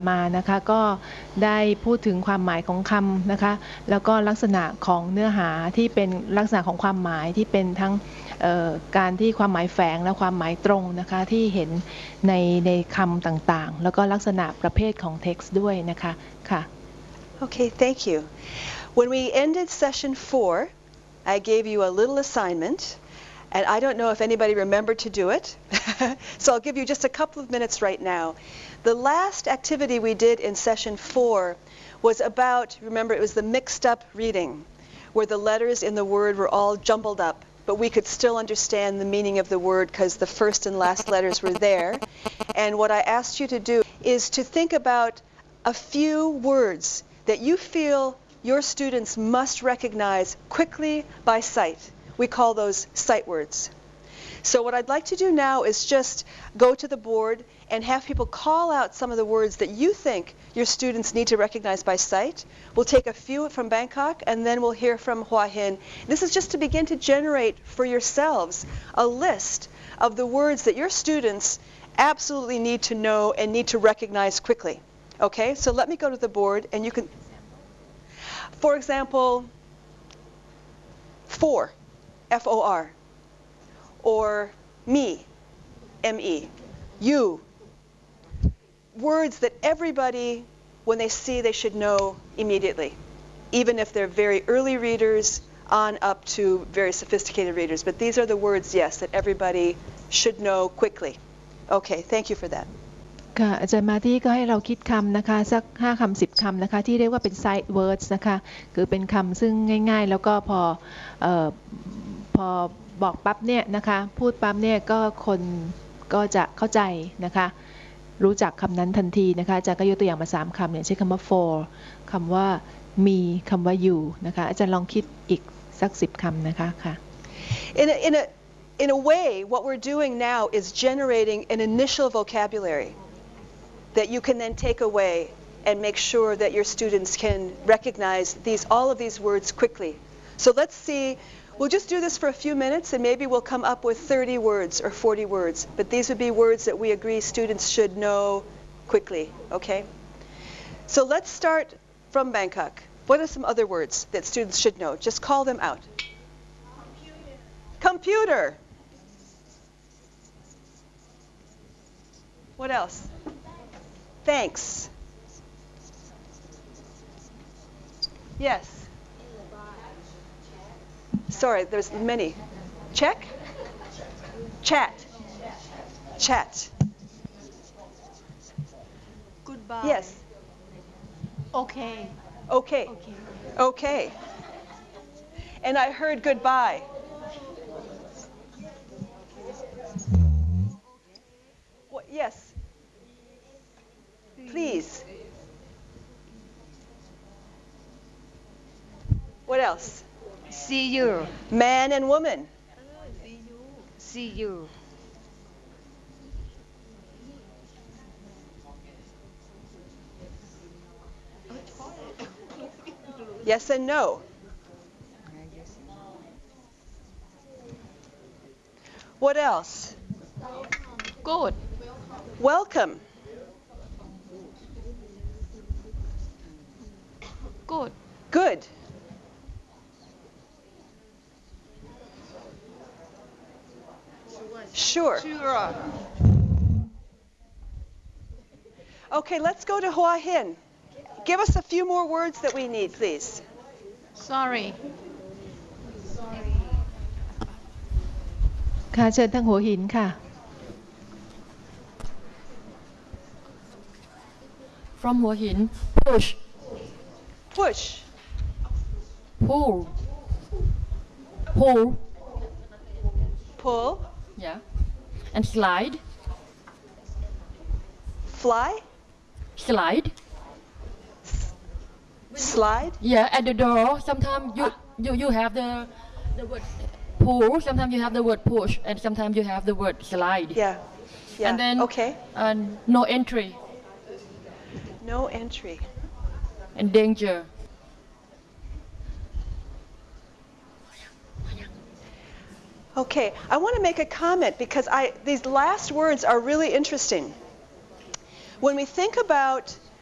มานะคะก็ได้พูดถึงความหมายของคำนะคะแล้วก็ลักษณะของเนื้อหาที่เป็นลักษณะของความหมายที่เป็นทั้งการที่ความหมายแฝงและความหมายตรงนะคะที่เห็นในคำต่างๆแล้วก็ลักษณะประเภทของ text ด้วยนะคะค่ะ Okay, thank you. When we ended session 4, I gave you a little assignment, and I don't know if anybody remembered to do it, so I'll give you just a couple of minutes right now. The last activity we did in session 4 was about, remember, it was the mixed up reading, where the letters in the word were all jumbled up, but we could still understand the meaning of the word because the first and last letters were there. And what I asked you to do is to think about a few words that you feel your students must recognize quickly by sight. We call those sight words. So what I'd like to do now is just go to the board and have people call out some of the words that you think your students need to recognize by sight. We'll take a few from Bangkok and then we'll hear from Hua Hin. This is just to begin to generate for yourselves a list of the words that your students absolutely need to know and need to recognize quickly. Okay, so let me go to the board and you can, for example, for, F-O-R, or me, M-E, you, words that everybody, when they see, they should know immediately, even if they're very early readers on up to very sophisticated readers. But these are the words, yes, that everybody should know quickly. Okay, thank you for that. ค่ะอาจารย์มาที่ก็ให้เราคิดคำนะคะสัก5 คำ 10 คำนะคะที่เรียกว่าเป็น sight words นะคะคือเป็นคำซึ่งง่ายๆแล้วก็พอบอกปั๊บเนี่ยนะคะพูดปั๊บเนี่ยก็คนก็จะเข้าใจนะคะรู้จักคำนั้นทันทีนะคะอาจารย์ก็ยกตัวอย่างมา3 คำอย่างเช่นคำว่า for คำว่า me คำว่า you นะคะอาจารย์ลองคิดอีกสัก10 คำนะคะค่ะ In a way, what we're doing now is generating an initial vocabulary that you can then take away and make sure that your students can recognize all of these words quickly. So let's see, we'll just do this for a few minutes and maybe we'll come up with 30 words or 40 words, but these would be words that we agree students should know quickly, okay? So let's start from Bangkok. What are some other words that students should know? Just call them out. Computer. What else? Thanks. Yes. Sorry, there's many. Check? Chat. Chat. Goodbye. Yes. Okay. Okay. Okay. Okay. And I heard goodbye. What, yes. Please. What else? See you. Man and woman. See you. Yes and no. What else? Good. Welcome. Good. Good. Sure. Sure. Okay, let's go to Hua Hin. Give us a few more words that we need, please. Sorry. ค่ะเชิญทางหัวหินค่ะ From Hua Hin, push. Push. Pull. Pull. Pull. Yeah. And slide. Fly. Slide. Slide. Yeah, at the door. Sometimes you have the word pull. Sometimes you have the word push, and sometimes you have the word slide. Yeah. Yeah. And then okay. No entry. No entry. And danger. Okay, I want to make a comment because these last words are really interesting. When we think about